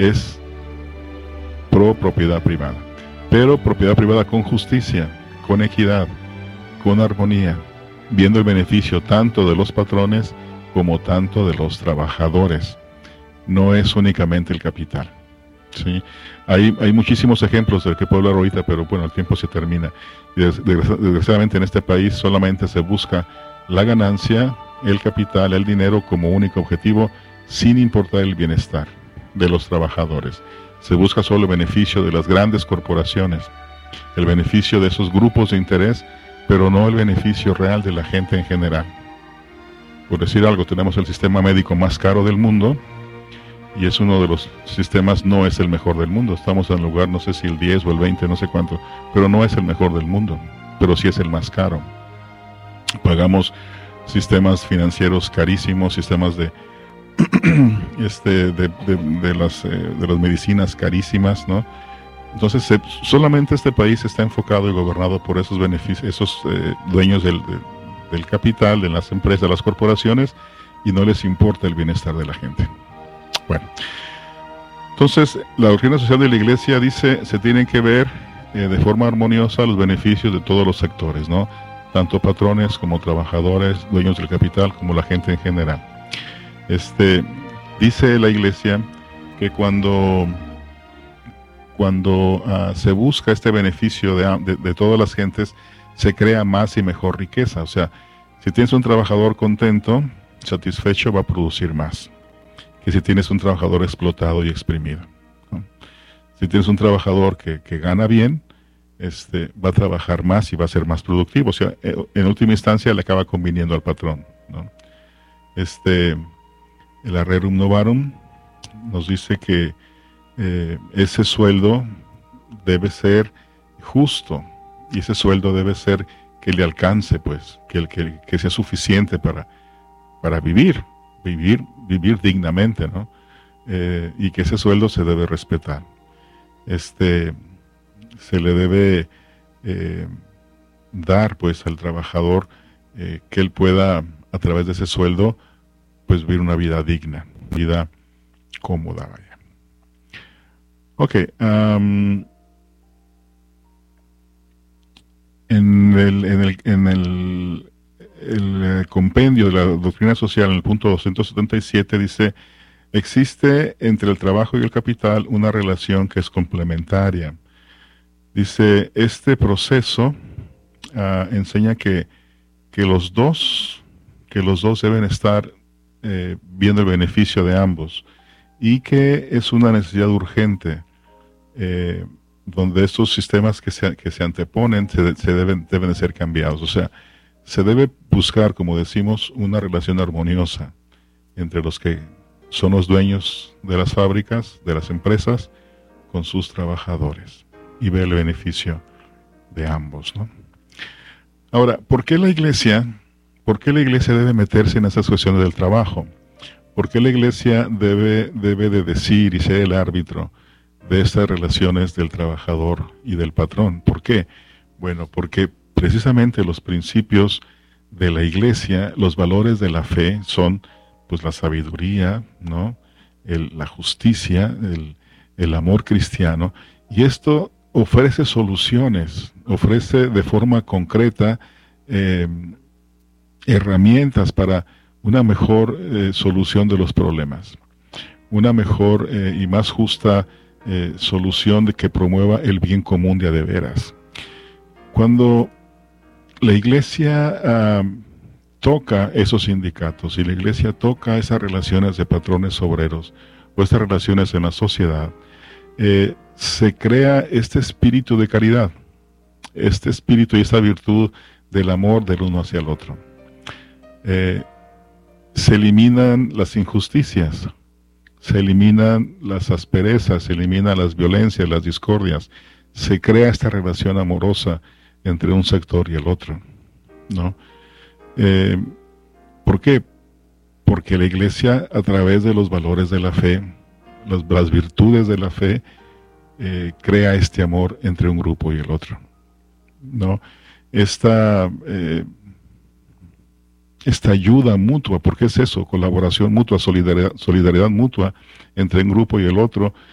es pro propiedad privada, pero propiedad privada con justicia, con equidad, con armonía, viendo el beneficio tanto de los patrones como tanto de los trabajadores. No es únicamente el capital, ¿sí? Hay muchísimos ejemplos del que puedo hablar ahorita, pero bueno, el tiempo se termina. Desgraciadamente en este país solamente se busca la ganancia, el capital, el dinero como único objetivo, sin importar el bienestar de los trabajadores. Se busca solo el beneficio de las grandes corporaciones, el beneficio de esos grupos de interés, pero no el beneficio real de la gente en general. Por decir algo, tenemos el sistema médico más caro del mundo, y es uno de los sistemas, no es el mejor del mundo. Estamos en el lugar, no sé si el 10 o el 20, no sé cuánto, pero no es el mejor del mundo, pero sí es el más caro. Pagamos sistemas financieros carísimos, sistemas de las medicinas carísimas, ¿no? Entonces solamente este país está enfocado y gobernado por esos beneficios, esos dueños del capital, de las empresas, de las corporaciones, y no les importa el bienestar de la gente. Bueno, entonces la doctrina social de la Iglesia dice se tienen que ver de forma armoniosa los beneficios de todos los sectores, ¿no? Tanto patrones como trabajadores, dueños del capital, como la gente en general. Dice la Iglesia que cuando se busca este beneficio de todas las gentes, se crea más y mejor riqueza. O sea, si tienes un trabajador contento, satisfecho, va a producir más que si tienes un trabajador explotado y exprimido, ¿no? Si tienes un trabajador que gana bien, va a trabajar más y va a ser más productivo. O sea, en última instancia le acaba conviniendo al patrón, ¿no? El Rerum Novarum nos dice que ese sueldo debe ser justo, y ese sueldo debe ser que le alcance, pues, que sea suficiente para vivir dignamente, ¿no? Y que ese sueldo se debe respetar. Se le debe dar, pues, al trabajador que él pueda, a través de ese sueldo, pues, vivir una vida digna, vida cómoda, vaya. Ok, en el compendio de la doctrina social, en el punto 277, dice: existe entre el trabajo y el capital una relación que es complementaria. Dice, este proceso enseña que los dos deben estar viendo el beneficio de ambos, y que es una necesidad urgente, donde estos sistemas que se anteponen deben de ser cambiados. O sea, se debe buscar, como decimos, una relación armoniosa entre los que son los dueños de las fábricas, de las empresas, con sus trabajadores, y ver el beneficio de ambos, ¿no? Ahora, ¿por qué la Iglesia debe meterse en esas cuestiones del trabajo? ¿Por qué la Iglesia debe de decir y ser el árbitro de estas relaciones del trabajador y del patrón? ¿Por qué? Bueno, porque precisamente los principios de la Iglesia, los valores de la fe son, pues, la sabiduría, ¿no? La justicia, el amor cristiano, y esto ofrece soluciones, ofrece de forma concreta herramientas para una mejor solución de los problemas, una mejor y más justa solución que promueva el bien común de a de veras. Cuando la Iglesia toca esos sindicatos, y la Iglesia toca esas relaciones de patrones obreros, o estas relaciones en la sociedad, se crea este espíritu de caridad, este espíritu y esta virtud del amor del uno hacia el otro. Se eliminan las injusticias, se eliminan las asperezas, se eliminan las violencias, las discordias, se crea esta relación amorosa entre un sector y el otro, ¿no? ¿Por qué? Porque la Iglesia, a través de los valores de la fe, las virtudes de la fe, crea este amor entre un grupo y el otro, ¿no? Esta ayuda mutua, porque es eso, colaboración mutua, solidaridad mutua entre un grupo y el otro,